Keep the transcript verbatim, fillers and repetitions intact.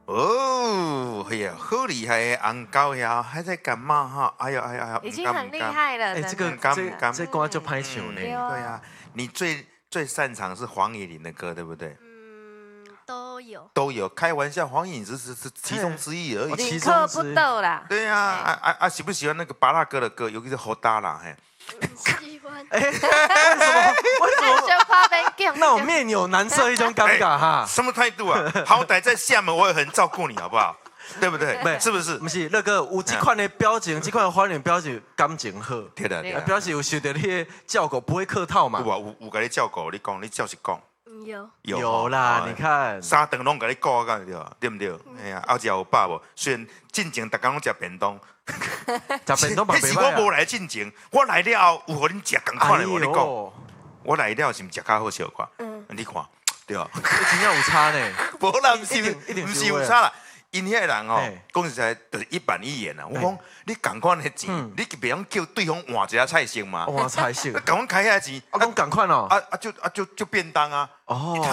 哦，哎呀，好厉害的红高呀，还在感冒哈，哎呦哎呦哎呦， 已经很厉害了。 哎，这个干这干这歌就拍球呢。 对啊对啊，你最最擅长是黄乙玲的歌，对不对？ 嗯，都有。 都有，开玩笑，黄乙玲只是是其中之一而已。 领克不斗啦。 对呀，啊啊啊，喜不喜欢那个巴拉哥的歌？尤其是好大啦，嘿。 喜欢。 哎，为什么？为什么？那我面有难色一种尴尬哈。 什么态度啊？好歹在厦门，我也很照顾你，好不好？对不对？是不是？ 不是那个有这款的表情，这款的反应表情感情好。 对的，对的。 表示有受到你的照顾，不会客套嘛。 有啊，有有给你照顾，你讲，你照是讲。 有。 有啦，你看。 三顿拢给你顾啊，对吧？对不对？哎呀，后食有饱无？虽然进前大家拢食便当。 食便当嘛袂歹啊。是我无来进前，我来了后有互恁食同款的，我跟你讲。我来了是毋食较好笑寡？嗯，你看，对吧？ 真正有差呢。 无啦，毋是，毋是有差啦。因遐人哦，讲实在就是一板一眼啊。我讲你同款的钱，你袂用叫对方换一下菜色嘛？ 换菜色。 同款开遐钱， 啊，讲同款哦。 啊啊就啊就就便当啊。哦。